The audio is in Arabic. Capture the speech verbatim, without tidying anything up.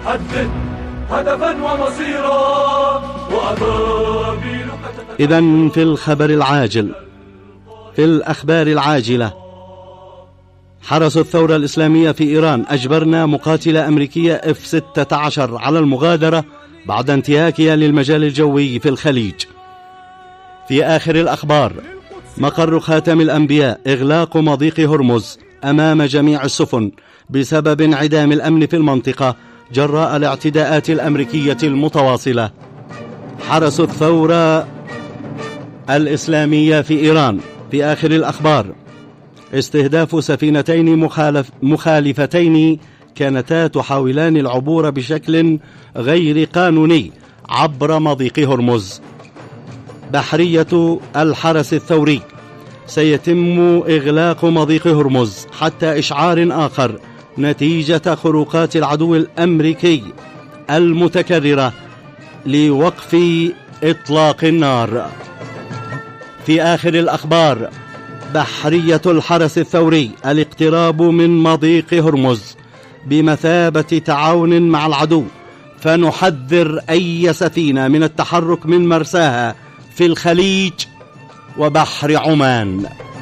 حدد هدفا ومصيرا وأبابيل. إذن في الخبر العاجل، في الأخبار العاجلة، حرس الثورة الإسلامية في إيران أجبرنا مقاتلة أمريكية إف ستة عشر على المغادرة بعد انتهاكها للمجال الجوي في الخليج. في آخر الأخبار، مقر خاتم الأنبياء إغلاق مضيق هرمز أمام جميع السفن بسبب انعدام الأمن في المنطقة جراء الاعتداءات الأمريكية المتواصلة. حرس الثورة الإسلامية في إيران في آخر الأخبار، استهداف سفينتين مخالف مخالفتين كانتا تحاولان العبور بشكل غير قانوني عبر مضيق هرمز. بحرية الحرس الثوري، سيتم إغلاق مضيق هرمز حتى إشعار آخر نتيجة خروقات العدو الأمريكي المتكررة لوقف إطلاق النار. في آخر الأخبار، بحرية الحرس الثوري، الاقتراب من مضيق هرمز بمثابة تعاون مع العدو، فنحذر أي سفينة من التحرك من مرساها في الخليج وبحر عمان.